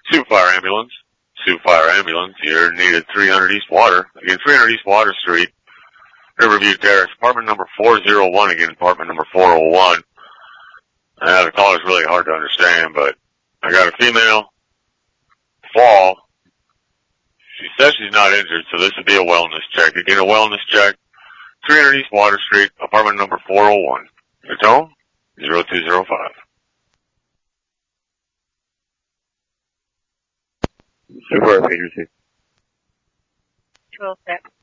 Sioux Fire Ambulance. Sioux Fire Ambulance. You're needed 300 East Water. Again, 300 East Water Street, Riverview Terrace, apartment number 401. Again, apartment number 401. The caller's really hard to understand, but I got a female fall. She says she's not injured, so this would be a wellness check. Again, a wellness check. 300 East Water Street, apartment number 401. Your tone? 0205. Super agency. 206.